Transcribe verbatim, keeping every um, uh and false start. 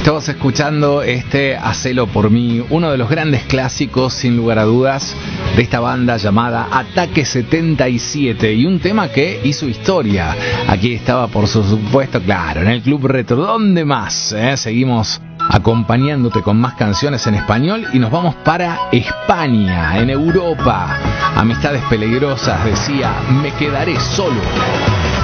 Estabas escuchando este Hacelo por mí, uno de los grandes clásicos, sin lugar a dudas, de esta banda llamada Ataque setenta y siete, y un tema que hizo historia. Aquí estaba, por supuesto, claro, en el Club Retro. ¿Dónde más? ¿Eh? Seguimos acompañándote con más canciones en español y nos vamos para España, en Europa. Amistades Peligrosas decía: me quedaré solo.